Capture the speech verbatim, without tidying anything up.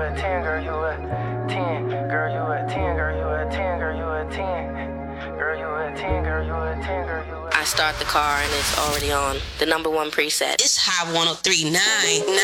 a ten, girl, you a ten. Girl, you a ten, girl, you a ten, girl, you a ten. Girl, you a ten, girl, you a ten, girl, you a ten. I start the car and it's already on the number one preset. It's Hot one oh three point nine.